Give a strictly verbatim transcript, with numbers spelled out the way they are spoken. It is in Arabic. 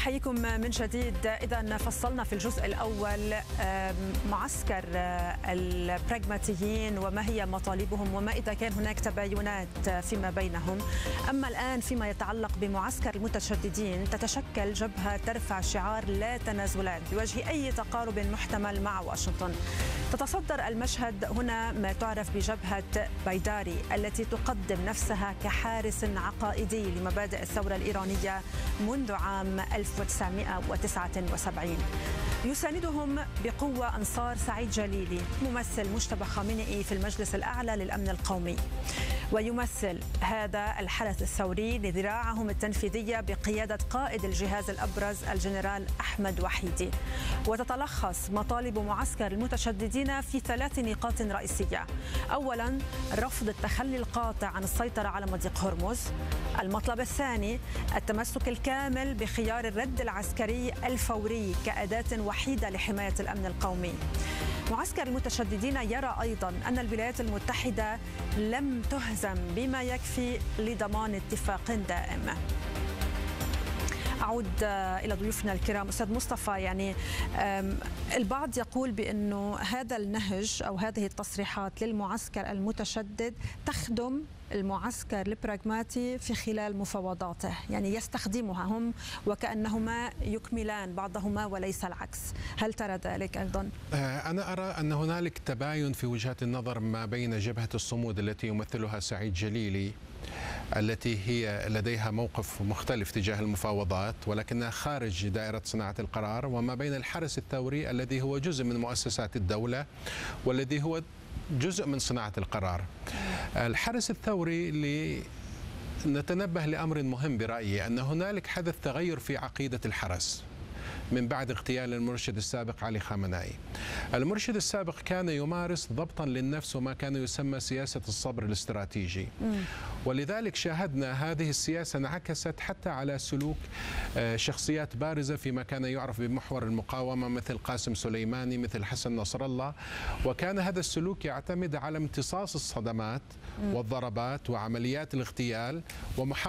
أحييكم من جديد. إذا فصلنا في الجزء الأول معسكر البراغماتيين وما هي مطالبهم وما إذا كان هناك تباينات فيما بينهم. أما الآن فيما يتعلق بمعسكر المتشددين، تتشكل جبهة ترفع شعار لا تنازلات بوجه أي تقارب محتمل مع واشنطن. تتصدر المشهد هنا ما تعرف بجبهة بيداري التي تقدم نفسها كحارس عقائدي لمبادئ الثورة الإيرانية منذ عام ألف وتسعمئة وتسعة وسبعين. يساندهم بقوة أنصار سعيد جليلي ممثل مجتبى خامنئي في المجلس الأعلى للأمن القومي، ويمثل هذا الحدث الثوري لذراعهم التنفيذية بقيادة قائد الجهاز الأبرز الجنرال أحمد وحيدي. وتتلخص مطالب معسكر المتشددين في ثلاث نقاط رئيسية. أولا، رفض التخلي القاطع عن السيطرة على مضيق هرمز. المطلب الثاني، التمسك الكامل بخيار الرد العسكري الفوري كأداة وحيدة لحماية الأمن القومي. معسكر المتشددين يرى أيضا أن الولايات المتحدة لم تهزم بما يكفي لضمان اتفاق دائم. أعود إلى ضيوفنا الكرام. أستاذ مصطفى، يعني البعض يقول بأنه هذا النهج أو هذه التصريحات للمعسكر المتشدد تخدم المعسكر البراغماتي في خلال مفاوضاته، يعني يستخدمها هم وكأنهما يكملان بعضهما وليس العكس. هل ترى ذلك أيضا؟ أنا أرى أن هنالك تباين في وجهات النظر ما بين جبهة الصمود التي يمثلها سعيد جليلي التي هي لديها موقف مختلف تجاه المفاوضات ولكنها خارج دائرة صناعة القرار، وما بين الحرس الثوري الذي هو جزء من مؤسسات الدولة والذي هو جزء من صناعة القرار. الحرس الثوري لنتنبه لأمر مهم برأيي، أن هنالك حدث تغير في عقيدة الحرس من بعد اغتيال المرشد السابق علي خامنئي. المرشد السابق كان يمارس ضبطا للنفس وما كان يسمى سياسة الصبر الاستراتيجي، ولذلك شاهدنا هذه السياسة انعكست حتى على سلوك شخصيات بارزة فيما كان يعرف بمحور المقاومة مثل قاسم سليماني مثل حسن نصر الله، وكان هذا السلوك يعتمد على امتصاص الصدمات والضربات وعمليات الاغتيال ومحاولة